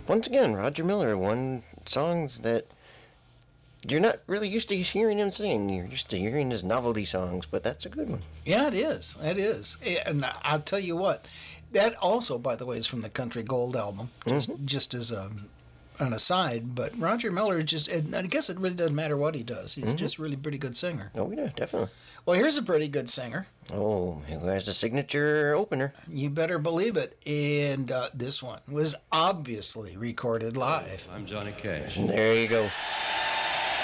Once again, Roger Miller won songs that you're not really used to hearing him sing. You're used to hearing his novelty songs, but that's a good one. Yeah, it is. It is. And I'll tell you what, that also, by the way, is from the Country Gold album, just as an aside. But Roger Miller just, and I guess it really doesn't matter what he does. He's just really pretty good singer. Oh, yeah, definitely. Well, here's a pretty good singer. Oh, who has a signature opener? You better believe it. And this one was obviously recorded live. I'm Johnny Cash. There you go.